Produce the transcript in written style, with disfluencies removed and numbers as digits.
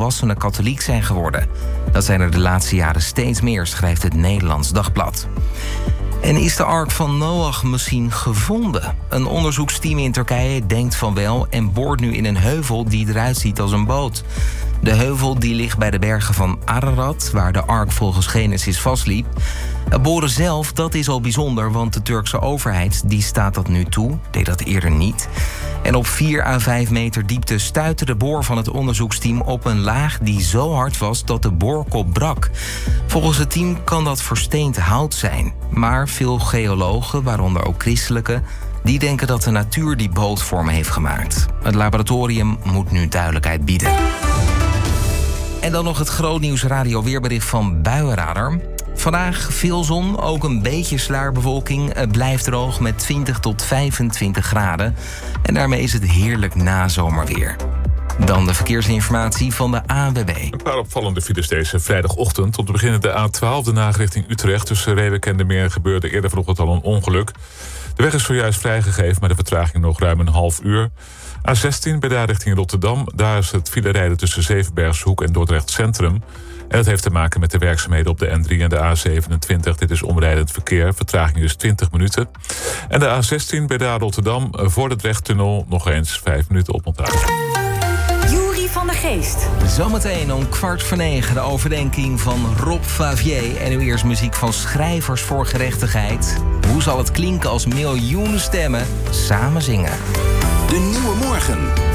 volwassenen katholiek zijn geworden. Dat zijn er de laatste jaren steeds meer, schrijft het Nederlands Dagblad. En is de Ark van Noach misschien gevonden? Een onderzoeksteam in Turkije denkt van wel en boort nu in een heuvel die eruit ziet als een boot. De heuvel die ligt bij de bergen van Ararat, waar de Ark volgens Genesis vastliep. Het boren zelf, dat is al bijzonder, want de Turkse overheid die staat dat nu toe, deed dat eerder niet. En op 4 à 5 meter diepte stuitte de boor van het onderzoeksteam op een laag die zo hard was dat de boorkop brak. Volgens het team kan dat versteend hout zijn. Maar veel geologen, waaronder ook christelijke, die denken dat de natuur die bootvormen heeft gemaakt. Het laboratorium moet nu duidelijkheid bieden. En dan nog het grootnieuws radio weerbericht van Buienradar. Vandaag veel zon, ook een beetje sluierbewolking. Het blijft droog met 20 tot 25 graden. En daarmee is het heerlijk nazomerweer. Dan de verkeersinformatie van de ANWB. Een paar opvallende files deze vrijdagochtend. Om te beginnen de A12, de Haag richting Utrecht. Tussen Reewijk en de Meer gebeurde eerder vanochtend al een ongeluk. De weg is zojuist vrijgegeven, maar de vertraging nog ruim een half uur. A16 bij daar richting Rotterdam. Daar is het file rijden tussen Zevenbergshoek en Dordrecht Centrum. En dat heeft te maken met de werkzaamheden op de N3 en de A27. Dit is omrijdend verkeer. Vertraging is 20 minuten. En de A16 bij daar Rotterdam voor de Drechttunnel nog eens 5 minuten oponthoud. Jury van der Geest. Zometeen om 8:45 de overdenking van Rob Favier. En nu eerst muziek van Schrijvers voor Gerechtigheid. Hoe zal het klinken als miljoenen stemmen samen zingen? De Nieuwe Morgen.